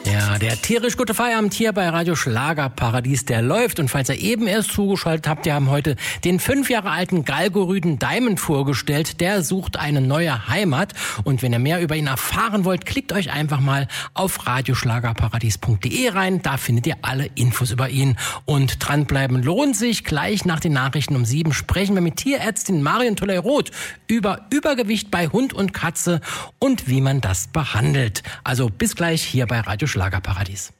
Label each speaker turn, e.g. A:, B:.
A: Ja, der tierisch gute Feierabend hier bei Radio Schlagerparadies, der läuft. Und falls ihr eben erst zugeschaltet habt, wir haben heute den 5 Jahre alten Galgo-Rüden Diamond vorgestellt. Der sucht eine neue Heimat. Und wenn ihr mehr über ihn erfahren wollt, klickt euch einfach mal auf radioschlagerparadies.de rein. Da findet ihr alle Infos über ihn. Und dranbleiben lohnt sich. Gleich nach den Nachrichten um 7 sprechen wir mit Tierärztin Marion Toley-Roth über Übergewicht bei Hund und Katze und wie man das behandelt. Also bis gleich hier bei Radio Schlagerparadies.